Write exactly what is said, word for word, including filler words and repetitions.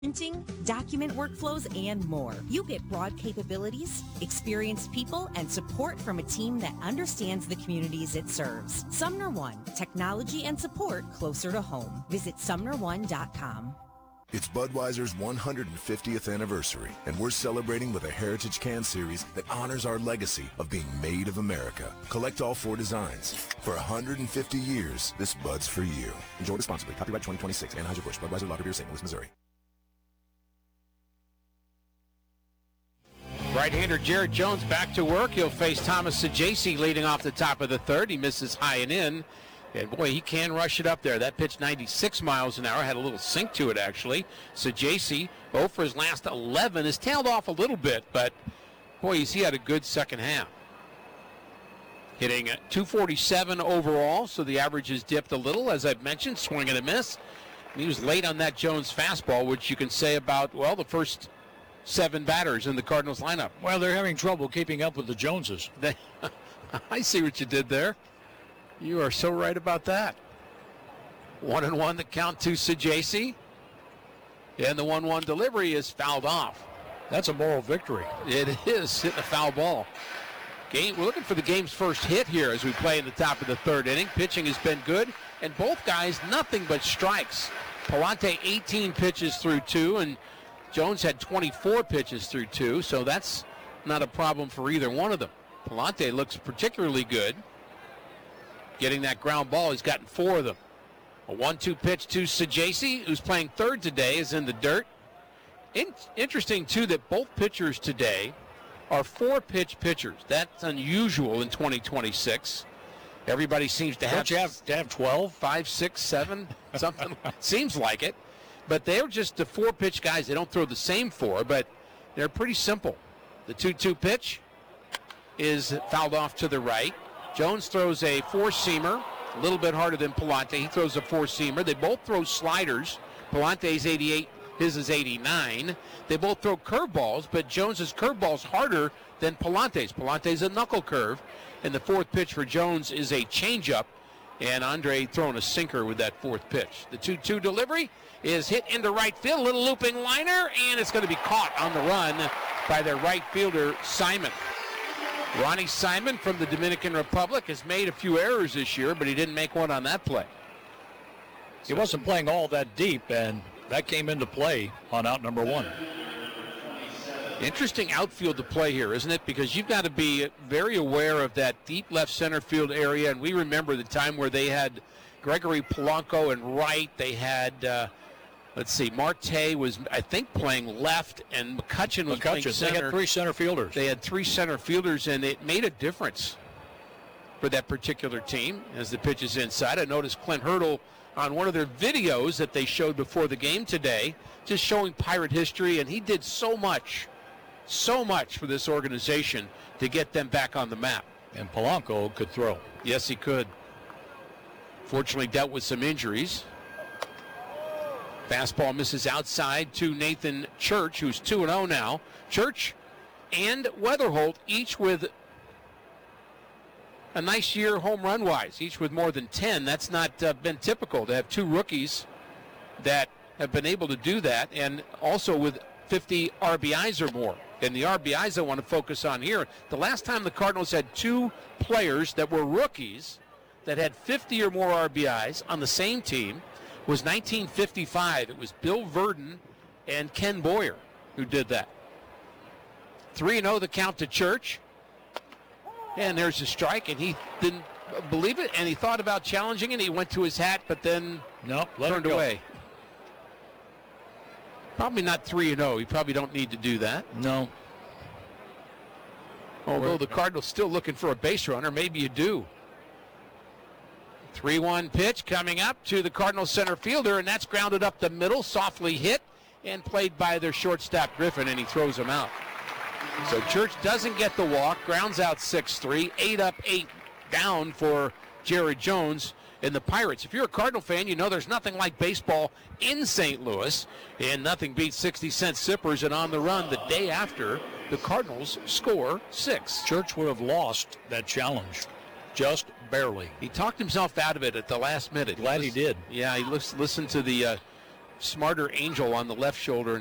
Printing, document workflows, and more. You get broad capabilities, experienced people, and support from a team that understands the communities it serves. Sumner One, technology and support closer to home. Visit sumner one dot com. It's Budweiser's one hundred fiftieth anniversary, and we're celebrating with a Heritage Can Series that honors our legacy of being made of America. Collect all four designs. For one hundred fifty years, this Bud's for you. Enjoy responsibly. Copyright twenty twenty-six. Anheuser-Busch. Budweiser Lager Beer, Saint Louis, Missouri. Right-hander Jared Jones back to work. He'll face Thomas Saggese leading off the top of the third. He misses high and in. And, boy, he can rush it up there. That pitch ninety-six miles an hour. Had a little sink to it, actually. Saggese, oh for his last eleven, has tailed off a little bit. But, boy, he had a good second half. Hitting at two forty-seven overall, so the average has dipped a little. As I've mentioned, swing and a miss. And he was late on that Jones fastball, which you can say about, well, the first seven batters in the Cardinals lineup. Well, they're having trouble keeping up with the Joneses. They, I see what you did there. You are so right about that. One and one, the count to Saggese. And the one one delivery is fouled off. That's a moral victory. It is, hitting a foul ball. Game, we're looking for the game's first hit here as we play in the top of the third inning. Pitching has been good, and both guys nothing but strikes. Palante eighteen pitches through two, and Jones had twenty-four pitches through two, so that's not a problem for either one of them. Palante looks particularly good. Getting that ground ball, he's gotten four of them. A one two pitch to Saggese, who's playing third today, is in the dirt. In- interesting, too, that both pitchers today are four-pitch pitchers. That's unusual in twenty twenty-six. Everybody seems to have, Don't you have to have twelve? Five, six, seven, something. Seems like it. But they're just the four-pitch guys. They don't throw the same four, but they're pretty simple. The two two pitch is fouled off to the right. Jones throws a four-seamer, a little bit harder than Palante. He throws a four-seamer. They both throw sliders. Palante's eighty-eight, his is eighty-nine. They both throw curveballs, but Jones's curveball's harder than Palante's. Palante's a knuckle curve, and the fourth pitch for Jones is a changeup, and Andre throwing a sinker with that fourth pitch. The two two delivery is hit into right field, a little looping liner, and it's going to be caught on the run by their right fielder, Simon. Ronnie Simon from the Dominican Republic has made a few errors this year, but he didn't make one on that play. He wasn't playing all that deep, and that came into play on out number one. Interesting outfield to play here, isn't it? Because you've got to be very aware of that deep left center field area, and we remember the time where they had Gregory Polanco and right. They had, uh, let's see, Marte was, I think, playing left, and McCutcheon was McCutcheon. playing center. They had three center fielders. They had three center fielders, and it made a difference for that particular team as the pitch is inside. I noticed Clint Hurdle on one of their videos that they showed before the game today, just showing Pirate history, and he did so much, so much for this organization to get them back on the map. And Polanco could throw. Yes, he could. Fortunately dealt with some injuries. Fastball misses outside to Nathan Church, who's two and oh now. Church and Weatherholt, each with a nice year home run-wise, each with more than ten. That's not uh, been typical to have two rookies that have been able to do that, and also with fifty R B Is or more. And the R B Is I want to focus on here. The last time the Cardinals had two players that were rookies that had fifty or more R B Is on the same team was nineteen fifty-five. It was Bill Verdon and Ken Boyer who did that. three and oh the count to Church. And there's a strike, and he didn't believe it, and he thought about challenging it. He went to his hat, but then nope, let turned it go. away. Probably not three and oh. You probably don't need to do that. No. Although the Cardinals still looking for a base runner, maybe you do. three one pitch coming up to the Cardinals center fielder, and that's grounded up the middle, softly hit, and played by their shortstop Griffin, and he throws him out. So Church doesn't get the walk, grounds out six three, eight up, eight down for Jared Jones and the Pirates. If you're a Cardinal fan, you know there's nothing like baseball in Saint Louis, and nothing beats sixty cent sippers and on the run the day after the Cardinals score six. Church would have lost that challenge, just barely. He talked himself out of it at the last minute. Glad he, he did. Yeah, he listened to the uh, smarter angel on the left shoulder